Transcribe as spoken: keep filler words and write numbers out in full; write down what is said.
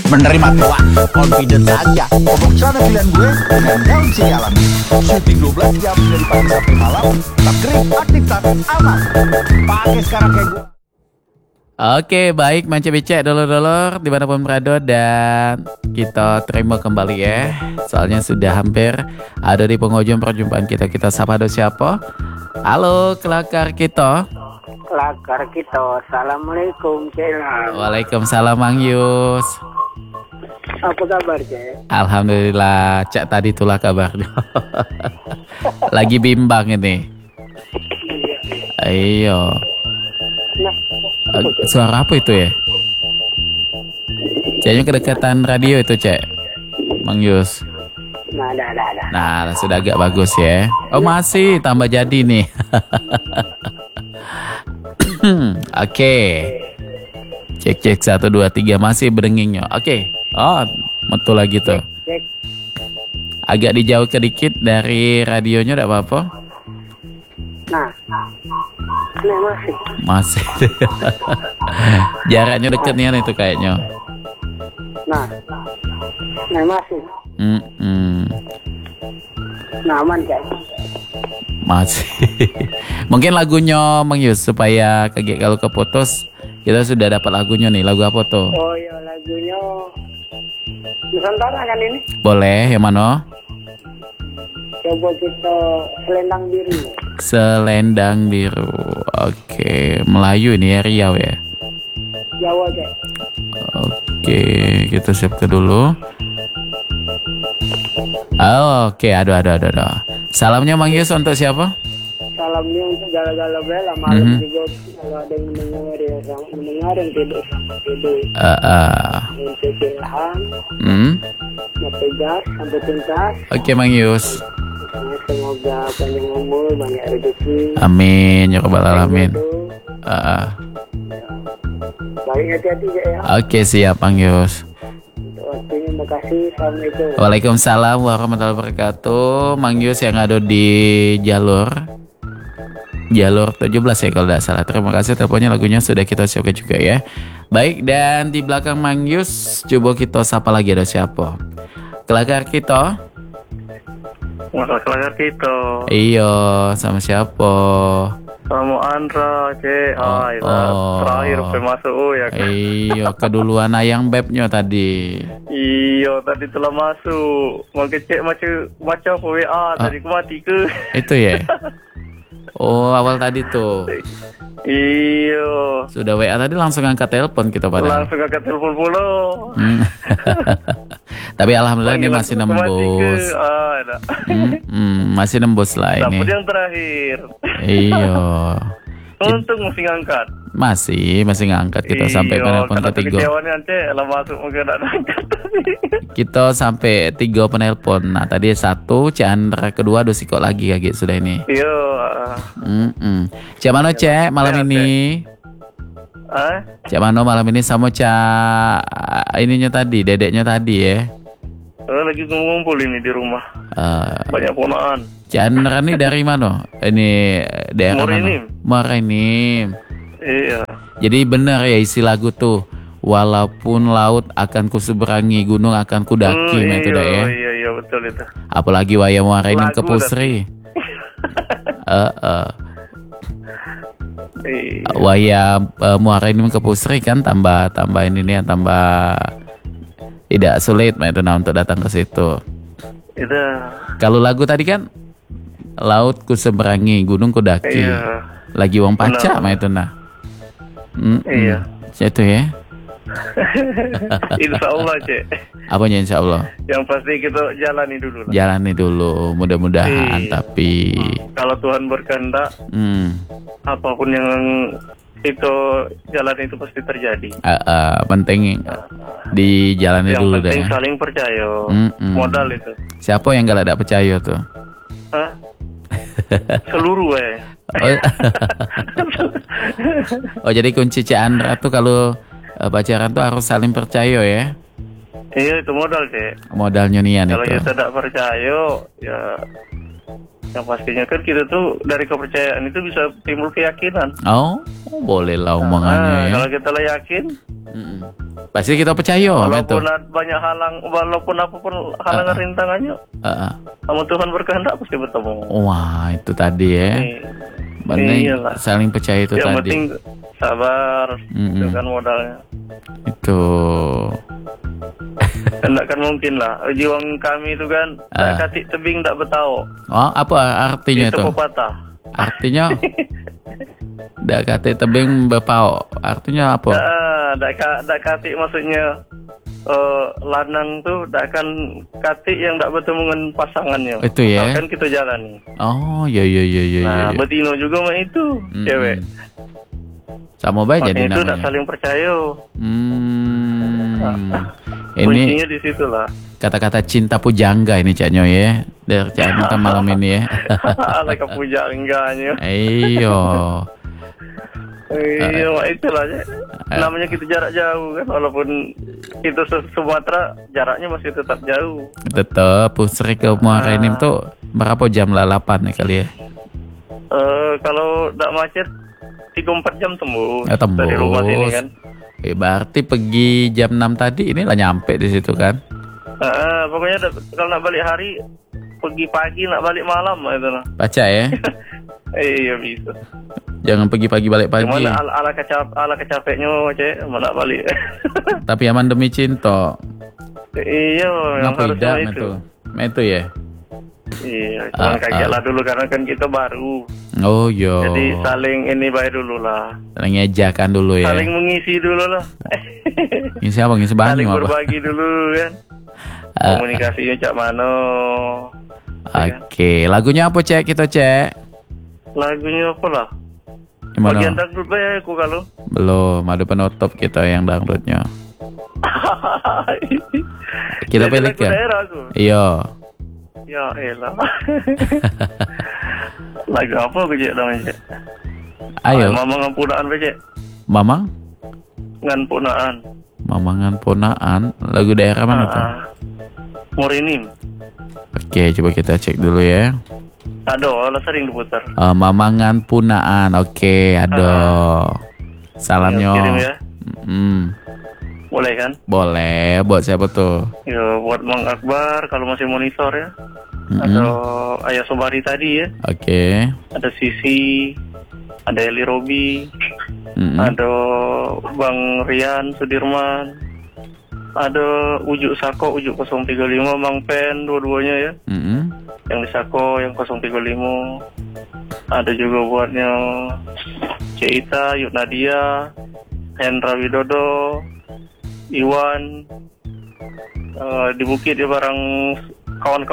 menerima tua. Confident saja. Pokok sana pilihan gue dengan daun sini alami. Syuting dua belas jam dari pagi sampai malam. Tetap kering, aktif, tak aman. Pakai sekarang kayak gue. Oke, baik Manca Becek dulur-dulur dimanapun berada, dan kita terima kembali ya. Soalnya sudah hampir ada di penghujung perjumpaan kita. Kita sapa do siapa? Halo, kelakar kita. Kelakar kita. Assalamualaikum, Cek. Waalaikumsalam, Mang Yus. Apa kabar, Cek? Alhamdulillah, Cak tadi itulah kabarnya. Lagi bimbang ini. Ayo. Nah, Uh, suara apa itu ya? Kayaknya kedekatan radio itu, Cek. Mang Yus. nah, dah, dah, dah. Nah, sudah agak bagus ya. Oh, masih tambah jadi nih. Oke. Cek cek satu dua tiga masih berdengingnya. Oke. Oh, betul lagi tuh. Cek. Agak dijauh sedikit dari radionya, enggak apa-apa. Nah, nah masih. Masih. Jaraknya deket nih itu kayaknya. Nah, nah masih. Mm-mm. Nah, aman, Cek. Masih. Mungkin lagunya Mang Yus supaya kaget kalau keputus. Kita sudah dapat lagunya nih. Lagu apa tuh? Oh iya, lagunya Nusantara kan ini? Boleh, yang mana? Coba kita Selendang Biru. Selendang Biru. Oke, Melayu ini ya, Riau ya. Jawa, Cek. Oke, kita siapkan dulu. Oh, oke, aduh, aduh, aduh, aduh. Salamnya Mang Yus untuk siapa? Salamnya untuk gala-gala bela malam Mhm. juga kalau ada yang mendengar ya sama mendengar yang tidak sama tidur. Uh, uh. Untuk Ilham, Hmm. Mategas, sampai tuntas. Oke, Mang Yus. Misalnya semoga panjang umur, banyak rezeki. Amin, ya rabbal alamin. Jodoh. Uh, uh. Baik, hati-hati ya. Oke, siap Mang Yus. Untuk waktunya, makasih. Assalamualaikum. Waalaikumsalam warahmatullahi wabarakatuh. Mang Yus yang ada di jalur Jalur tujuh belas ya kalau tidak salah. Terima kasih teleponnya, lagunya sudah kita siapkan juga ya. Baik, dan di belakang Mang Yus coba kita sapa lagi, ada siapa? Kelakar kita. Masa kelakar kita Iya, sama siapa? sama Andra, Cek. Oh, Ah, itu oh. terakhir masuk oh ya. Iya, keduluan ayang bebnya tadi. Iya, tadi telah masuk. Mau kecek macam macam apa W A tadi aku mati ke. Itu ya. Oh, awal tadi tuh. Iya. Sudah W A tadi langsung angkat telepon kita pada. Langsung ke telepon pula. Hmm. Tapi alhamdulillah ini Panggilan masih aku mati ke. nembus. Ah, ada. Hmm, hmm, masih nembus lah ini. Dapur yang terakhir. Iya. Untung masih ngangkat. Masih, masih ngangkat kita sampai penelpon ketiga. Kejauhannya nanti lah masuk mungkin ada ngangkat. Kita sampai tiga penelpon. Nah, tadi satu, Chandra kedua, dosi kok lagi kaget sudah ini. Iya. Hmm, Cak Mano Cek malam Ya, ini. Ah? Cak Mano malam ini sama Cak ininya tadi, dedeknya tadi ya. Eh, lagi ngumpul ini di rumah. Uh, Banyak ponaan. Chandra nih dari mana? Ini daerah Morinim. mana? Morinim. Iya. Jadi benar ya isi lagu tuh. Walaupun laut akan kuseberangi, gunung akan kudaki, Hmm, nah itu iya, dah ya. iya, iya, betul itu. Apalagi waya Morinim Lagu ke Pusri. Eh, eh. Iya. Waya uh, Morinim ke Pusri kan tambah tambah ini nih, tambah tidak sulit nah itu nah untuk datang ke situ. Itu. Kalau lagu tadi kan laut ku seberangi, gunung ku daki. Iya. Lagi wong paca Benar. mah itu nah. Mm-mm. Iya. Itu ya. Insya Allah, Cek. Apanya insya Allah. Yang pasti kita jalani dulu lah. Jalani dulu, mudah-mudahan. Iya. Tapi Kalau Tuhan berkehendak, hmm, apapun yang itu jalan itu pasti terjadi. uh, uh, penting dijalani Yang dulu deh. penting saling percaya. Mm-mm. Modal itu. Siapa yang gak ada percaya tuh? Hah? Seluruh eh. Oh, oh jadi kunci Cik Andra tuh kalau uh, pacaran tuh harus saling percaya ya. Iya itu modal, Cek. Modal nyunian Kalau itu. kita tidak percaya, ya Yang pastinya kan kita tuh dari kepercayaan itu bisa timbul keyakinan. Oh, boleh lah omongannya Nah, ya. kalau kita lah yakin, Mm-mm. Pasti kita percaya sama itu. walaupun ada banyak halang, walaupun apapun halangan Ah. rintangannya, Ah, ah. sama Tuhan berkehendak pasti bertemu. Wah, itu tadi ya. Nih, Benar, iyalah. saling percaya itu Yang tadi. penting sabar, Mm-mm. itu kan modalnya. Itu. Tidak kan mungkin lah. Juang kami itu kan, tak Ah. katik tebing tak bertau. Oh, apa artinya Itu itu? pepatah. Artinya dak kate tebing bepau. Artinya apa? Ah, tak ka- tak katik maksudnya eh, lanang tuh tak akan katik yang tak bertemu dengan pasangannya. Itu ya. Kan kita jalani. Oh, iya iya iya iya. Nah, iya. betino juga mah itu, Mm-mm. cewek. Sama baik jadi Makanya itu tak namanya. saling percaya. Hmm. Ini Kuncinya di situ lah. kata-kata cinta pujangga ini Cak Nyoy ya. Dari Cak Nyoy malam ini ya. Ala kepuja enggaknya. Iyo. Iya, mak, itulah ya. Ah. Namanya kita jarak jauh kan, walaupun itu se- Sumatera jaraknya masih tetap jauh. Tetap Pusri ke Muara ini tuh berapa jam lah? delapan nih kali ya. Eh kalau tak macet tiga empat jam tembus Ya, tembus. dari rumah sini kan. Eh, berarti pergi jam enam tadi inilah nyampe di situ kan. Ah, pokoknya da- kalau nak balik hari pergi pagi nak balik malam lah itu nah. Baca ya. Eh, iya bisa. Jangan pergi pagi balik pagi. Cuma ala, ala kecap ala kecapeknya cek mau nak balik. Tapi aman demi cinta. Iya, yang Ngapa harus tidak sama itu? Itu ya. Iya, cuma Ah, kaget ah. lah dulu karena kan kita baru. Oh yo. Jadi saling ini baik dulu lah. Saling ngejakan dulu ya. Saling mengisi dulu lah. Ngisi apa? Ngisi banyu Saling apa? berbagi dulu kan. Ah. Komunikasinya cak mano. Oke, lagunya apa cek kita cek? Lagunya apa lah? Gimana? Bagian dangdut bae aku kalau. Belum, ada penutup kita yang dangdutnya. Kita Jadi pilih lagu kan? daerah aku. Iya. Ya elah. Lagu apa aku cek namanya cek? Ayo, Mamang ngampunaan bae cek. Mamang, Ngampunaan. Mamangan Ponaan, lagu daerah mana tuh? Ah. Morinim. Oke, coba kita cek dulu ya. Aduh, lah sering diputar. Eh, Mamangan Punaan, oke, aduh. Salamnya. Kirim ya. Hmm, Boleh kan? boleh, buat siapa tuh? Ya buat Mang Akbar kalau masih monitor ya. Mm-mm. Atau Ayah Sobari tadi ya. Oke. Ada Sisi, ada Eli Robi, Mm-mm. ada Bang Rian Sudirman, ada Ujuk Sako, Ujuk nol tiga lima, Mang Pen, dua-duanya ya. Mm-mm. Yang di Sako, yang nol tiga lima. Ada juga buatnya Ceita, Yuk Nadia, Hendra Widodo, Iwan, eh, di Bukit ya barang kawan-kawan